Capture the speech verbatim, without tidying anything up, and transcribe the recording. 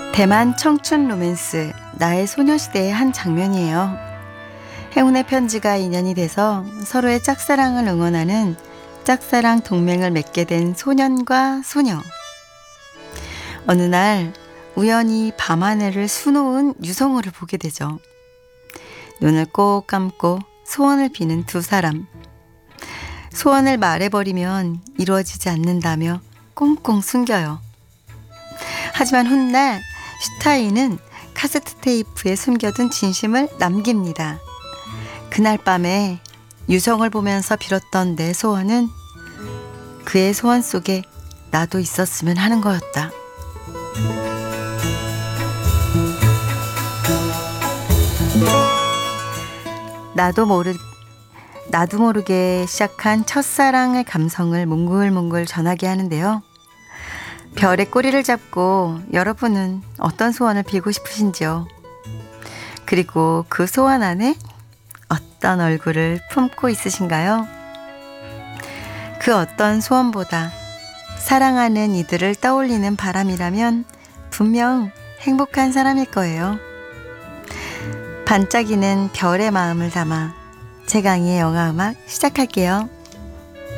대만 청춘 로맨스 나의 소녀시대의 한 장면이에요. 행운의 편지가 인연이 돼서 서로의 짝사랑을 응원하는 짝사랑 동맹을 맺게 된 소년과 소녀. 어느 날 우연히 밤하늘을 수놓은 유성우를 보게 되죠. 눈을 꼭 감고 소원을 비는 두 사람. 소원을 말해버리면 이루어지지 않는다며 꽁꽁 숨겨요. 하지만 훗날 슈타인은 카세트 테이프에 숨겨둔 진심을 남깁니다. 그날 밤에 유성을 보면서 빌었던 내 소원은 그의 소원 속에 나도 있었으면 하는 거였다. 나도 모르 나도 모르게 시작한 첫사랑의 감성을 몽글몽글 전하게 하는데요. 별의 꼬리를 잡고 여러분은 어떤 소원을 빌고 싶으신지요? 그리고 그 소원 안에 어떤 얼굴을 품고 있으신가요? 그 어떤 소원보다 사랑하는 이들을 떠올리는 바람이라면 분명 행복한 사람일 거예요. 반짝이는 별의 마음을 담아 최강희의 영화음악 시작할게요.